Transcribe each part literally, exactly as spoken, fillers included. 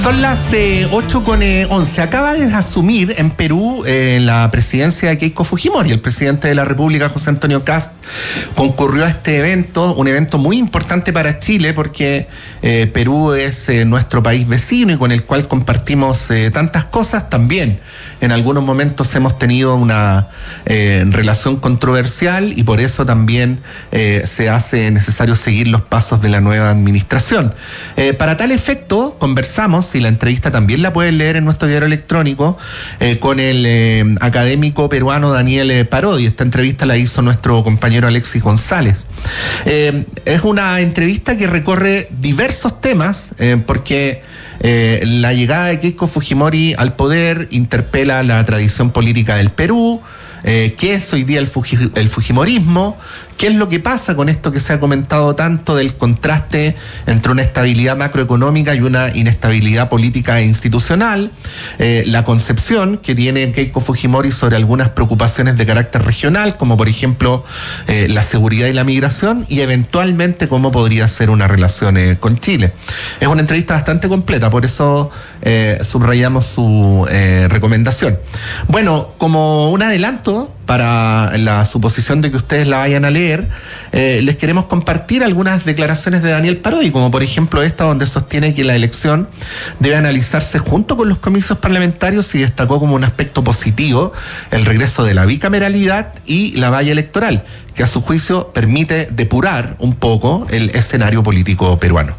Son las eh, ocho con once. Acaba de asumir en Perú eh, la presidencia de Keiko Fujimori. El presidente de la República, José Antonio Kast, concurrió a este evento, un evento muy importante para Chile porque eh, Perú es eh, nuestro país vecino y con el cual compartimos eh, tantas cosas. También en algunos momentos hemos tenido una eh, relación controversial y por eso también eh, se hace necesario seguir los pasos de la nueva administración. Eh, para tal efecto, conversamos, y la entrevista también la pueden leer en nuestro diario electrónico, eh, con el eh, académico peruano Daniel eh, Parodi. Esta entrevista la hizo nuestro compañero Alexis González. Eh, es una entrevista que recorre diversos temas, eh, porque eh, la llegada de Keiko Fujimori al poder interpela la tradición política del Perú. Eh, ¿Qué es hoy día el, Fuji, el fujimorismo? ¿Qué es lo que pasa con esto que se ha comentado tanto del contraste entre una estabilidad macroeconómica y una inestabilidad política e institucional? Eh, la concepción que tiene Keiko Fujimori sobre algunas preocupaciones de carácter regional, como por ejemplo eh, la seguridad y la migración, y eventualmente cómo podría ser una relación eh, con Chile. Es una entrevista bastante completa, por eso eh, subrayamos su eh, recomendación. Bueno, como un adelanto para la suposición de que ustedes la vayan a leer, eh, les queremos compartir algunas declaraciones de Daniel Parodi, como por ejemplo esta, donde sostiene que la elección debe analizarse junto con los comicios parlamentarios y destacó como un aspecto positivo el regreso de la bicameralidad y la valla electoral, que a su juicio permite depurar un poco el escenario político peruano.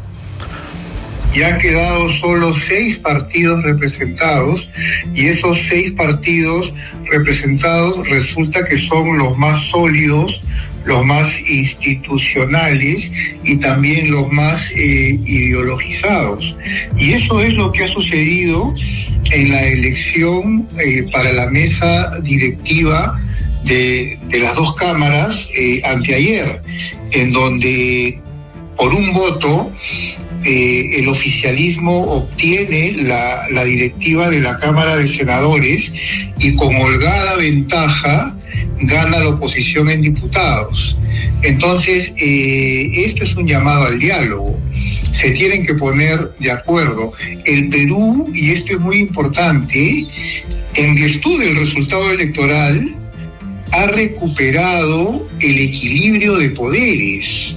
Ya han quedado solo seis partidos representados y esos seis partidos representados resulta que son los más sólidos, los más institucionales y también los más eh, ideologizados. Y eso es lo que ha sucedido en la elección eh, para la mesa directiva de, de las dos cámaras eh, anteayer, en donde por un voto Eh, el oficialismo obtiene la, la directiva de la Cámara de Senadores y con holgada ventaja gana la oposición en diputados. Entonces, eh, esto es un llamado al diálogo. Se tienen que poner de acuerdo. El Perú, y esto es muy importante, en virtud del resultado electoral, ha recuperado el equilibrio de poderes.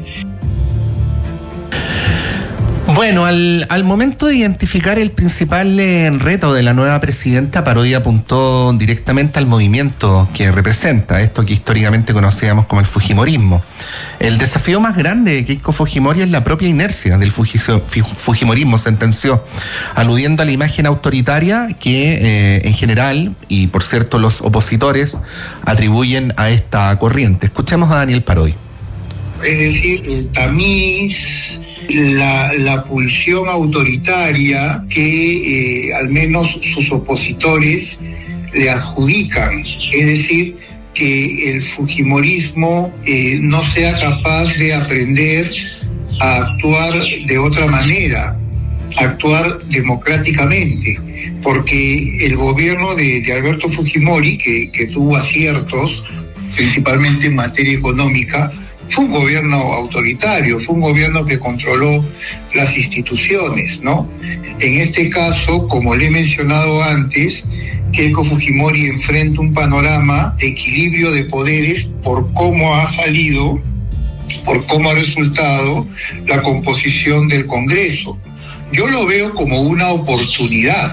Bueno, al, al momento de identificar el principal eh, reto de la nueva presidenta, Parodi apuntó directamente al movimiento que representa, esto que históricamente conocíamos como el fujimorismo. El desafío más grande de Keiko Fujimori es la propia inercia del fujimorismo, sentenció, aludiendo a la imagen autoritaria que eh, en general, y por cierto los opositores, atribuyen a esta corriente. Escuchemos a Daniel Parodi. Es decir, el tamiz, La, la pulsión autoritaria que eh, al menos sus opositores le adjudican, es decir, que el fujimorismo eh, no sea capaz de aprender a actuar de otra manera, actuar democráticamente, porque el gobierno de, de Alberto Fujimori, que, que tuvo aciertos, principalmente en materia económica, fue un gobierno autoritario, fue un gobierno que controló las instituciones, ¿no? En este caso, como le he mencionado antes, Keiko Fujimori enfrenta un panorama de equilibrio de poderes por cómo ha salido, por cómo ha resultado la composición del Congreso. Yo lo veo como una oportunidad.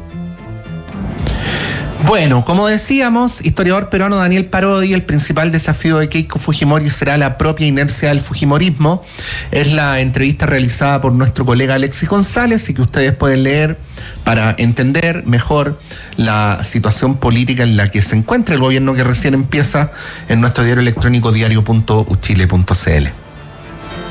Bueno, como decíamos, historiador peruano Daniel Parodi, el principal desafío de Keiko Fujimori será la propia inercia del fujimorismo. Es la entrevista realizada por nuestro colega Alexis González y que ustedes pueden leer para entender mejor la situación política en la que se encuentra el gobierno que recién empieza en nuestro diario electrónico diario punto uchile punto cl.